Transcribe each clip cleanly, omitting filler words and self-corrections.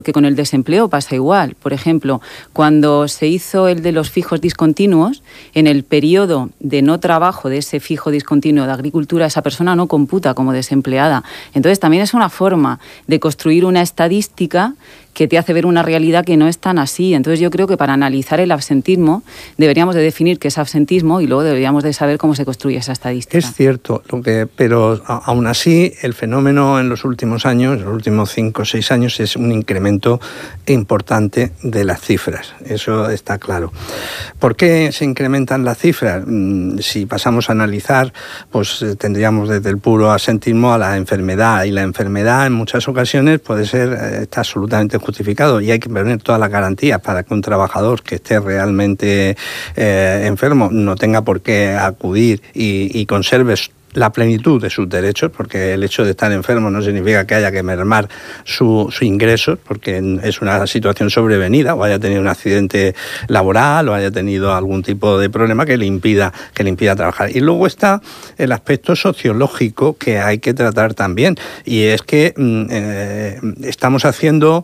Que con el desempleo pasa igual. Por ejemplo, cuando se hizo el de los fijos discontinuos, en el periodo de no trabajo de ese fijo discontinuo de agricultura, esa persona no computa como desempleada. Entonces también es una forma de construir una estadística que te hace ver una realidad que no es tan así. Entonces yo creo que para analizar el absentismo deberíamos de definir qué es absentismo y luego deberíamos de saber cómo se construye esa estadística. Es cierto, pero aún así el fenómeno en los últimos años, en los últimos 5 o 6 años, es un incremento importante de las cifras. Eso está claro. ¿Por qué se incrementan las cifras? Si pasamos a analizar, pues tendríamos desde el puro absentismo a la enfermedad, y la enfermedad en muchas ocasiones puede ser, está absolutamente justificado, y hay que poner todas las garantías para que un trabajador que esté realmente enfermo no tenga por qué acudir y conserve la plenitud de sus derechos, porque el hecho de estar enfermo no significa que haya que mermar su ingreso, porque es una situación sobrevenida, o haya tenido un accidente laboral o haya tenido algún tipo de problema que le impida trabajar. Y luego está el aspecto sociológico que hay que tratar también, y es que estamos haciendo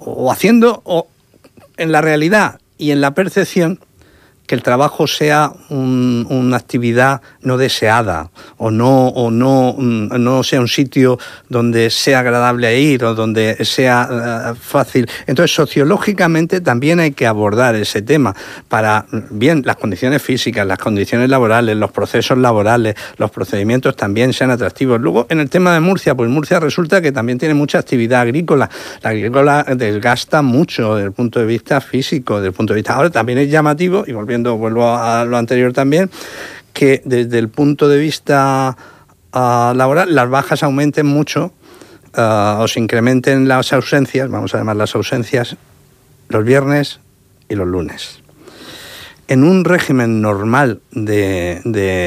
en la realidad y en la percepción que el trabajo sea una actividad no deseada o no sea un sitio donde sea agradable ir o donde sea fácil. Entonces, sociológicamente también hay que abordar ese tema para, bien, las condiciones físicas, las condiciones laborales, los procesos laborales, los procedimientos también sean atractivos. Luego, en el tema de Murcia, pues Murcia resulta que también tiene mucha actividad agrícola. La agrícola desgasta mucho desde el punto de vista físico, desde el punto de vista... Ahora también es llamativo, y vuelvo a lo anterior también, que desde el punto de vista laboral las bajas aumenten mucho o se incrementen las ausencias, vamos a llamar las ausencias, los viernes y los lunes. En un régimen normal de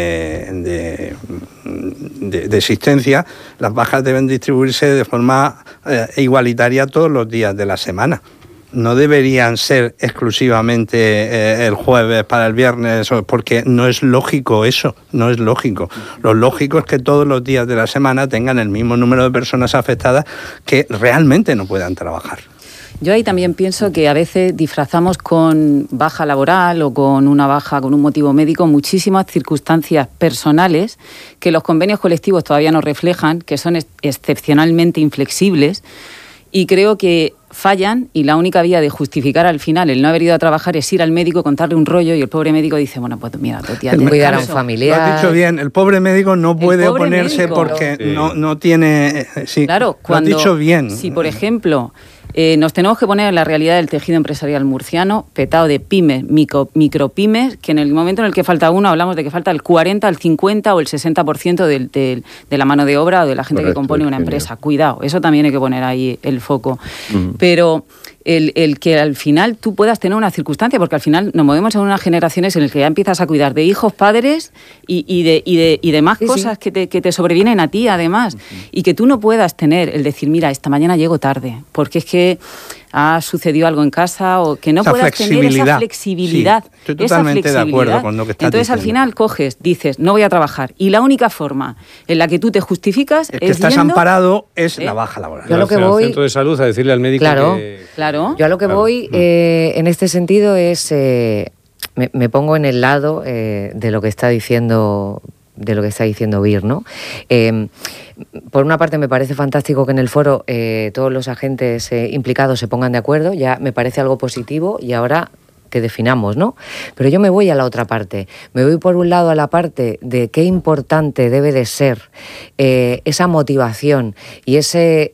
existencia, las bajas deben distribuirse de forma igualitaria todos los días de la semana. No deberían ser exclusivamente el jueves para el viernes, porque no es lógico eso, no es lógico. Lo lógico es que todos los días de la semana tengan el mismo número de personas afectadas que realmente no puedan trabajar. Yo ahí también pienso que a veces disfrazamos con baja laboral o con una baja con un motivo médico muchísimas circunstancias personales que los convenios colectivos todavía no reflejan, que son excepcionalmente inflexibles, y creo que fallan, y la única vía de justificar al final el no haber ido a trabajar es ir al médico, contarle un rollo, y el pobre médico dice, bueno, pues mira, tía, te cuidar a un familiar. Lo has dicho bien, el pobre médico no puede oponerse médico, porque sí. no tiene... Sí, claro, cuando, lo has dicho bien. Si, por ejemplo, nos tenemos que poner en la realidad del tejido empresarial murciano, petado de pymes, micropymes, que en el momento en el que falta uno hablamos de que falta el 40, el 50 o el 60% de la mano de obra o de la gente que compone una empresa. Cuidado, eso también hay que poner ahí el foco. Pero el que al final tú puedas tener una circunstancia, porque al final nos movemos en unas generaciones en las que ya empiezas a cuidar de hijos, padres y de más cosas que te sobrevienen a ti, además. Y que tú no puedas tener el decir, mira, esta mañana llego tarde, porque es que ha sucedido algo en casa, o que no puedas tener esa flexibilidad. Sí, estoy totalmente de acuerdo con lo que estás Entonces, diciendo. Al final coges, dices, no voy a trabajar, y la única forma en la que tú te justificas es que estás amparado es la baja laboral. Yo a lo que voy al centro de salud a decirle al médico Claro. Yo a lo que voy en este sentido es me pongo en el lado de lo que está diciendo Vir, ¿no? Por una parte me parece fantástico que en el foro todos los agentes implicados se pongan de acuerdo, ya me parece algo positivo, y ahora que definamos, ¿no? Pero yo me voy a la otra parte. Me voy por un lado a la parte de qué importante debe de ser esa motivación y ese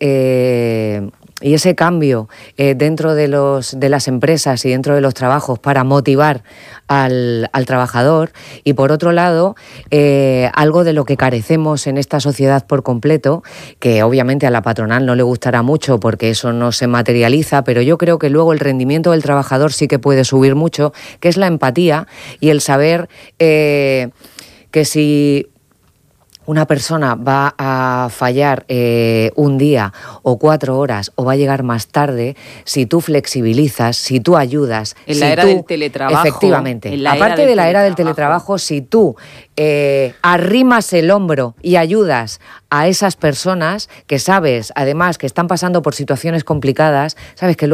cambio dentro de las empresas y dentro de los trabajos para motivar al trabajador, y por otro lado algo de lo que carecemos en esta sociedad por completo, que obviamente a la patronal no le gustará mucho porque eso no se materializa, pero yo creo que luego el rendimiento del trabajador sí que puede subir mucho, que es la empatía y el saber que si una persona va a fallar un día o 4 horas o va a llegar más tarde, si tú flexibilizas, si tú ayudas... En la era del teletrabajo. Efectivamente. Aparte de la era del teletrabajo, si tú arrimas el hombro y ayudas a esas personas que sabes, además, que están pasando por situaciones complicadas, sabes que